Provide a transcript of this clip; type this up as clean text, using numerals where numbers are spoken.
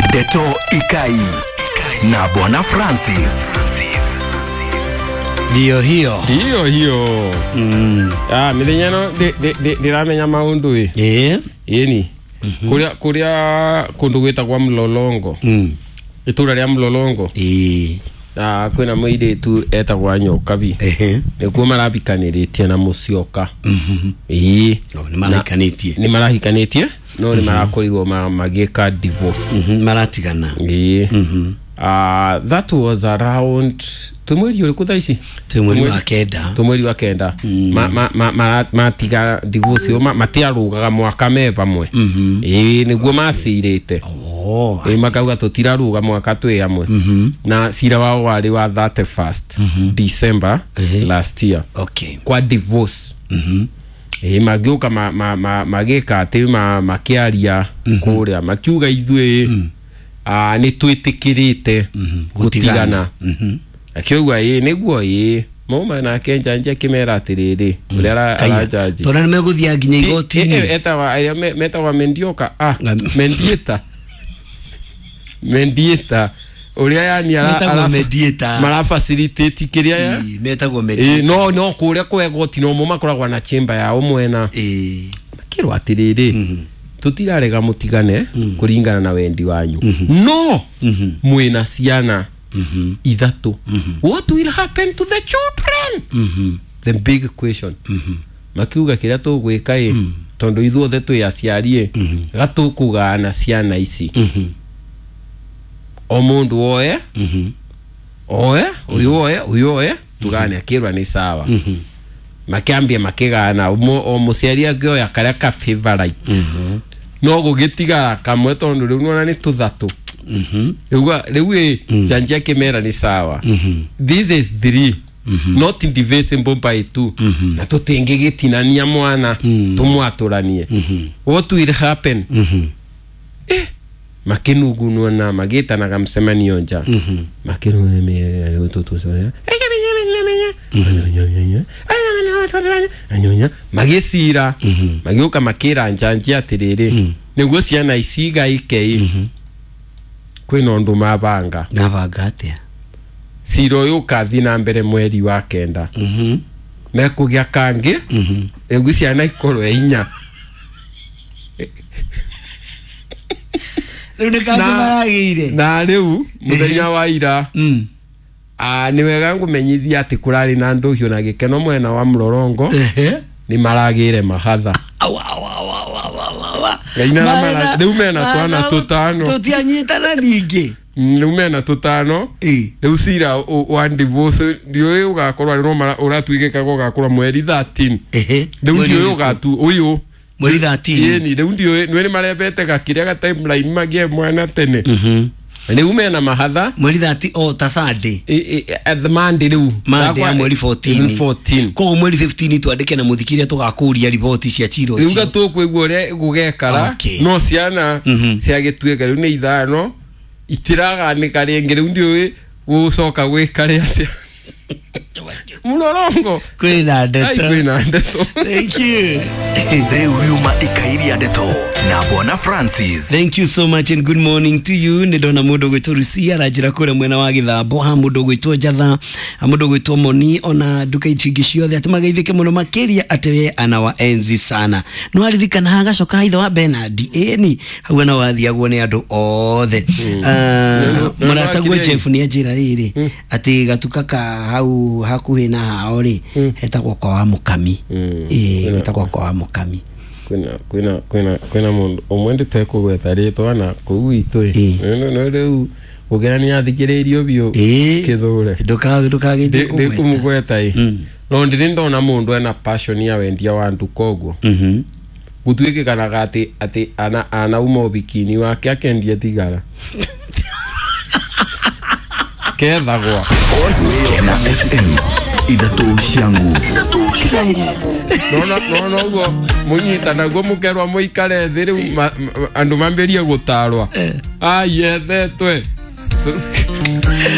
Deto Ikai na Bwana Francis. Dio hiyo. Milenyano de ramenya maundu yeni. Kuria kundu gwetagwa Mlolongo. Itura ria Mlolongo. Kwina mwide tu etagwa Nyokabi. Nikuo marabikaniretie na Musyoka. Ni marahikanitie. No ni marakorirwo mageka divorce. Maratigana. That was around tumweri uri kuthaici tumweri wa kenda matiga divorce matiarugaga mwaka me pamwe niguo macirite makauga tutiraruga mwaka twi amwe na cira wao wari wa 31st December last year kwa divorce magiuka magika ati makiaria kuria makiuga ithwe ni twitikirite gutigana akiugwa niguo moma na Kenya nje kimera atiriri uria arajaji tora meguthia nginya igoti etawa metawa mendieta uria yani mara facilitate kiria ya metagwo medieta no kuria kwegoti no moma koragwa na chamber ya umwena makirwa atiriri tutirarega mutigane kuringana na wendi wanyu no mwina ciana ithatu what will happen to the children the big question makiuga kiria tugwika tondu ithuothe twi aciarie gatukugana ciana ici o mundu uyu tugane akirwa ni sawa makiambia makigana o muciari agioya karia ka favorite no gugitigara kamwe tondu riu nona ni tuthatu riu janjia kimera ni sawa this is 3 not indivisible by 2 na tutingigitinania mwana tumwaturanie what will happen makinugunwa na magitanaga msemanio nja makinume tutusoya magisira magiuka makira njanjia atiriri niguo ciana isiga ikei kwina undu mabanga atia siro yukathi na mbere mweri wa kenda mekugia kangi niguo ciana ikorwo inya na riu muthenya wa ira ni wega ngumenyithia ati kurari na nduhio na gikeno mwena wa Mlolongo ni maragire mahatha riu mena twana tutano tutianyitana ningi riu mena tutano riu cira wa divorce ndio ugakorwa no uratuigika gukakura mweri 13 riu ndio ugatu uyu mweri 13 ni riu ndio ni marebete gakiria ga timeline magie mwana tene riu mena mahatha mweri 30 ta Sunday at the Monday riu Monday mweri 14 ko mweri 15 twandike na muthikiria tugakuria ripoti cia chiro riu gatukwigwa ure gugekara no ciana ciagituika riu ni ithano itiraga ni karingi riu ndio gucoka gwikare atia Mlolongo kwina ndeto thank you Reuma Ikairia Deto na Bwana Francis. Thank you so much and good morning to you. Ndona mundu gwitwo Rusia rajira kure mwena wa Githambo ha mundu gwitwo Jatha ha mundu gwitwo Moni ona duka icingi ciothe atimageithike muno makiria atewe ana wa enzi sana no aririkana hagacoka haitha wa Bernard ni hau na wathiagwo ni andu othe muratagwo Jeff ni ajira riri ati gatuka ka hau hakuhi na hao ri hetagwo kwa wa Mukami hetagwo kwa wa Mukami kwina mundu omwende teko gwetha ritwa na kuuitu no riu ugerani athikiririo bio kithure ndukagite kumugweta no ndindona mundu ena passion ya wendia wa ndukogo gutwike kana ati ana umo bikini wake akendia tigara kethagwa Idatu shangu no go munyita na go mukerwa muikare thiru andu mamberia gutarwa ayethetwe